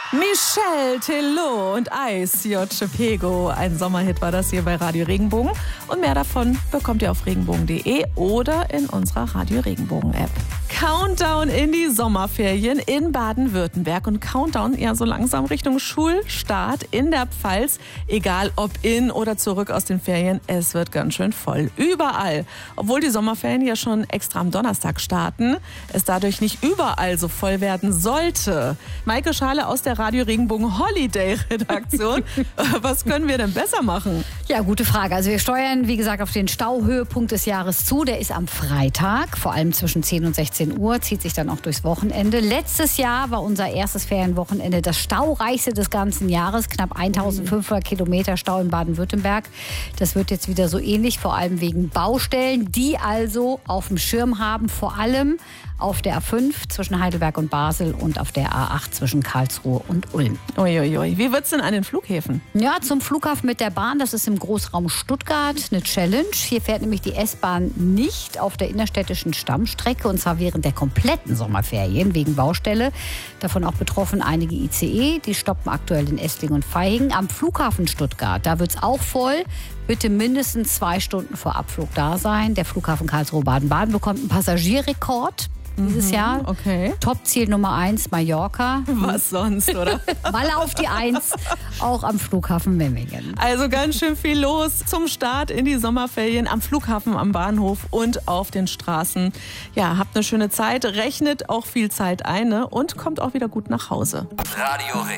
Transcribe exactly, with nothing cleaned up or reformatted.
Michel Tello und Eis Joce Pego. Ein Sommerhit war das hier bei Radio Regenbogen. Und mehr davon bekommt ihr auf regenbogen punkt de oder in unserer Radio Regenbogen App. Countdown in die Sommerferien in Baden-Württemberg. Und Countdown ja so langsam Richtung Schulstart in der Pfalz. Egal ob in oder zurück aus den Ferien, es wird ganz schön voll. Überall. Obwohl die Sommerferien ja schon extra am Donnerstag starten, es dadurch nicht überall so voll werden sollte. Maike Schale aus der Radio Regenbogen Holiday Redaktion. Was können wir denn besser machen? Ja, gute Frage. Also wir steuern, wie gesagt, auf den Stauhöhepunkt des Jahres zu. Der ist am Freitag, vor allem zwischen zehn und sechzehn Uhr, zieht sich dann auch durchs Wochenende. Letztes Jahr war unser erstes Ferienwochenende das staureichste des ganzen Jahres. Knapp eintausendfünfhundert Kilometer Stau in Baden-Württemberg. Das wird jetzt wieder so ähnlich, vor allem wegen Baustellen, die also auf dem Schirm haben, vor allem auf der A fünf zwischen Heidelberg und Basel und auf der A acht zwischen Karlsruhe und Ulm. Uiuiui. Wie wird's denn an den Flughäfen? Ja, zum Flughafen mit der Bahn. Das ist im Großraum Stuttgart eine Challenge. Hier fährt nämlich die S-Bahn nicht auf der innerstädtischen Stammstrecke und zwar während der kompletten Sommerferien wegen Baustelle. Davon auch betroffen einige I C E. Die stoppen aktuell in Esslingen und Vaihingen. Am Flughafen Stuttgart, da wird's auch voll. Bitte mindestens zwei Stunden vor Abflug da sein. Der Flughafen Karlsruhe-Baden-Baden bekommt einen Passagierrekord dieses mhm, Jahr. Okay. Topziel Nummer eins, Mallorca. Was sonst, oder? Mal auf die Eins, auch am Flughafen Memmingen. Also ganz schön viel los zum Start in die Sommerferien am Flughafen, am Bahnhof und auf den Straßen. Ja, habt eine schöne Zeit, rechnet auch viel Zeit ein, ne? Und kommt auch wieder gut nach Hause. Radio Regen.